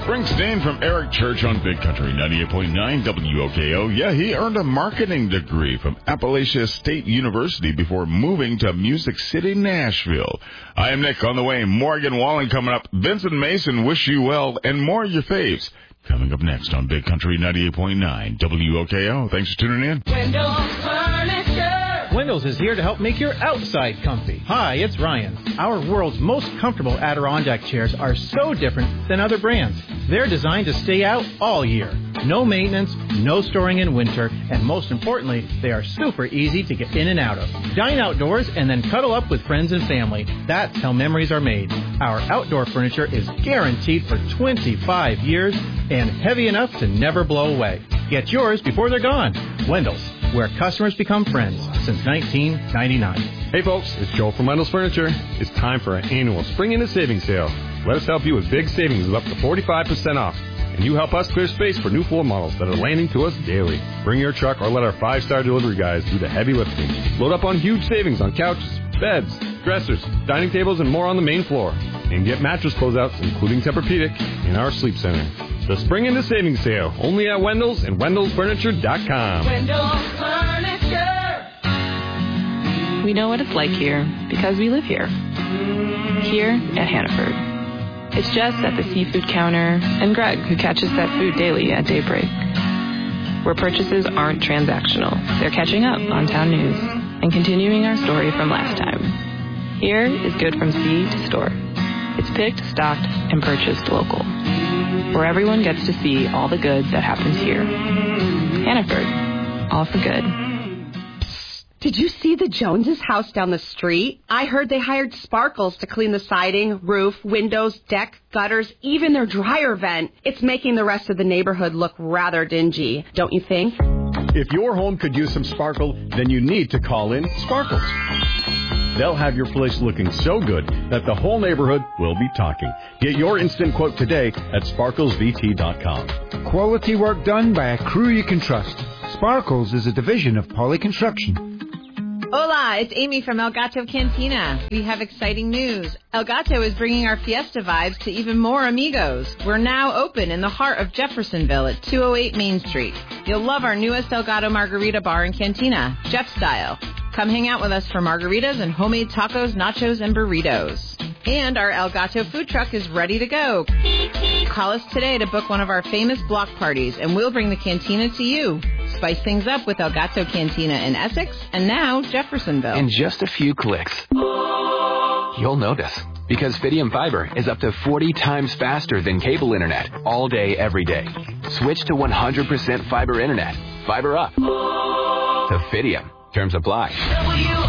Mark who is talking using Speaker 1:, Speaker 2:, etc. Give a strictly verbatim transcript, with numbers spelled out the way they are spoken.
Speaker 1: Springsteen from Eric Church on Big Country ninety-eight point nine W O K O. Yeah, he earned a marketing degree from Appalachia State University before moving to Music City, Nashville. I am Nick. On the way, Morgan Wallen coming up. Vincent Mason, Wish You Well, and more of your faves. Coming up next on Big Country ninety-eight point nine W O K O. Thanks for tuning in.
Speaker 2: Windows Furniture.
Speaker 3: Windows is here to help make your outside comfy. Hi, it's Ryan. Our world's most comfortable Adirondack chairs are so different than other brands. They're designed to stay out all year. No maintenance, no storing in winter, and most importantly, they are super easy to get in and out of. Dine outdoors and then cuddle up with friends and family. That's how memories are made. Our outdoor furniture is guaranteed for twenty-five years and heavy enough to never blow away. Get yours before they're gone. Wendell's, where customers become friends since nineteen ninety-nine.
Speaker 4: Hey folks, it's Joel from Wendell's Furniture. It's time for an annual Spring Into Savings sale. Let us help you with big savings of up to forty-five percent off. And you help us clear space for new floor models that are landing to us daily. Bring your truck or let our five-star delivery guys do the heavy lifting. Load up on huge savings on couches, beds, dressers, dining tables, and more on the main floor. And get mattress closeouts, including Tempur-Pedic, in our sleep center. The Spring Into Savings sale, only at Wendell's and Wendell's Furniture dot com.
Speaker 2: Wendell's Furniture.
Speaker 5: We know what it's like here because we live here. Here at Hannaford. It's Jess at the seafood counter and Greg who catches that food daily at daybreak. Where purchases aren't transactional. They're catching up on town news and continuing our story from last time. Here is good from sea to store. It's picked, stocked, and purchased local. Where everyone gets to see all the good that happens here. Hannaford. All for good.
Speaker 6: Did you see the Joneses' house down the street? I heard they hired Sparkles to clean the siding, roof, windows, deck, gutters, even their dryer vent. It's making the rest of the neighborhood look rather dingy, don't you think?
Speaker 7: If your home could use some sparkle, then you need to call in Sparkles. They'll have your place looking so good that the whole neighborhood will be talking. Get your instant quote today at sparkles v t dot com.
Speaker 8: Quality work done by a crew you can trust. Sparkles is a division of Poly Construction.
Speaker 9: Hola, it's Amy from El Gato Cantina. We have exciting news. El Gato is bringing our fiesta vibes to even more amigos. We're now open in the heart of Jeffersonville at two oh eight Main Street. You'll love our newest El Gato Margarita Bar and Cantina, Jeff Style. Come hang out with us for margaritas and homemade tacos, nachos, and burritos. And our El Gato food truck is ready to go. Call us today to book one of our famous block parties, and we'll bring the cantina to you. Spice things up with El Gato Cantina in Essex and now Jeffersonville.
Speaker 10: In just a few clicks, you'll notice. Because Fidium Fiber is up to forty times faster than cable internet all day, every day. Switch to one hundred percent fiber internet. Fiber up. To Fidium. Terms apply.